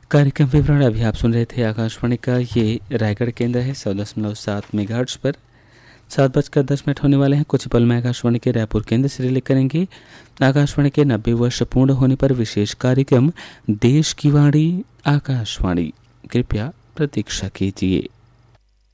कार्यक्रम विवरण अभी आप सुन रहे थे आकाशवाणी का ये रायगढ़ केंद्र है 100.7 मेगाहर्ट्ज पर 7:10 होने वाले हैं। कुछ पल में आकाशवाणी के रायपुर केंद्र से रिले करेंगे आकाशवाणी के 90 वर्ष पूर्ण होने पर विशेष कार्यक्रम देश की वाणी आकाशवाणी। कृपया प्रतीक्षा कीजिए।